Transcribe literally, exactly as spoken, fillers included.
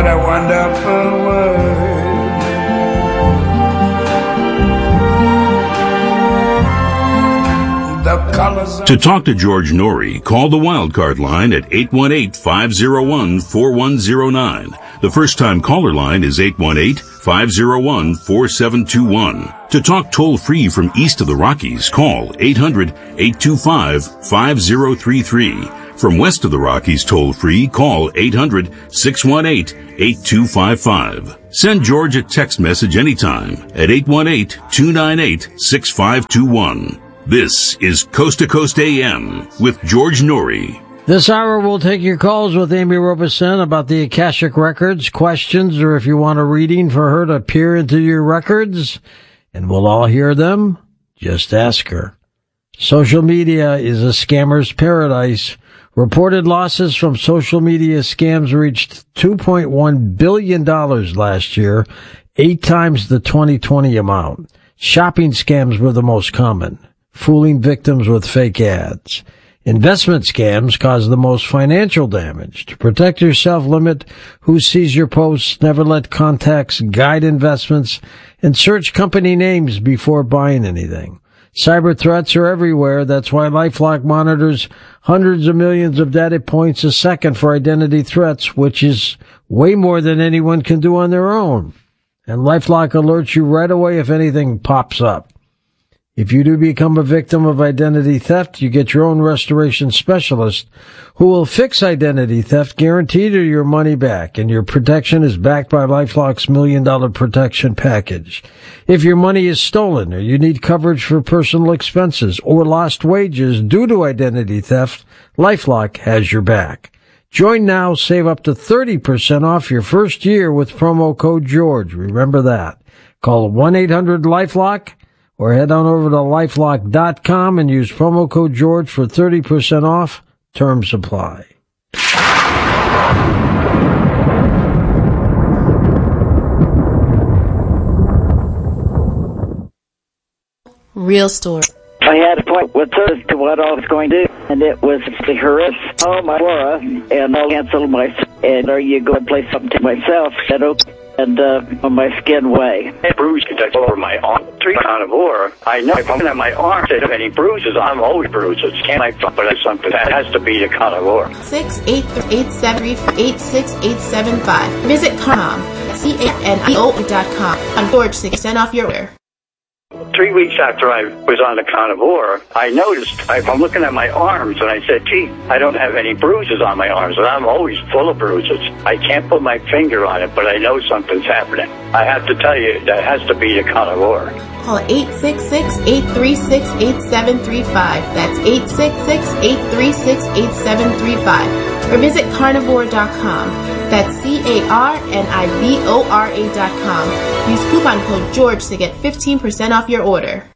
What a wonderful world. To talk to George Norrie, call the Wildcard line at eight one eight, five oh one, four one oh nine. The first-time caller line is eight one eight, five oh one, four seven two one. To talk toll-free from east of the Rockies, call eight hundred, eight two five, five oh three three. From west of the Rockies toll-free, call eight hundred, six one eight, eight two five five. Send George a text message anytime at eight one eight, two nine eight, six five two one. This is Coast to Coast A M with George Norrie. This hour we'll take your calls with Amy Robeson about the Akashic Records, questions, or if you want a reading for her to peer into your records, and we'll all hear them. Just ask her. Social media is a scammer's paradise. Reported losses from social media scams reached two point one billion dollars last year, eight times the twenty twenty amount. Shopping scams were the most common, fooling victims with fake ads. Investment scams cause the most financial damage. To protect yourself, limit who sees your posts, never let contacts guide investments, and search company names before buying anything. Cyber threats are everywhere. That's why LifeLock monitors hundreds of millions of data points a second for identity threats, which is way more than anyone can do on their own. And LifeLock alerts you right away if anything pops up. If you do become a victim of identity theft, you get your own restoration specialist who will fix identity theft, guaranteed your money back, and your protection is backed by LifeLock's Million Dollar Protection Package. If your money is stolen or you need coverage for personal expenses or lost wages due to identity theft, LifeLock has your back. Join now, save up to thirty percent off your first year with promo code George. Remember that. Call one eight hundred LifeLock. Or head on over to lifelock dot com and use promo code George for thirty percent off. Terms apply. Real story. I had a point with her as to what I was going to do, and it was to harass all my aura, and I'll cancel my, and are you going to play something to myself? Said okay. And uh, on my skin way. A bruise can touch over my arm. Three carnivore. I know if I'm looking at my arm, if any bruises, I'm always bruises. Can't like but it's something that has to be the carnivore. Six eight eight seven eight six eight seven five. Visit com c a n i o dot com on George six percent off your order. Three weeks after I was on the carnivore, I noticed, if I'm looking at my arms, and I said, gee, I don't have any bruises on my arms, and I'm always full of bruises. I can't put my finger on it, but I know something's happening. I have to tell you, that has to be the carnivore. Call eight six six, eight three six, eight seven three five. That's eight six six, eight three six, eight seven three five. Or visit carnivore dot com. That's C A R N I V O R A dot com. Use coupon code George to get fifteen percent off your order.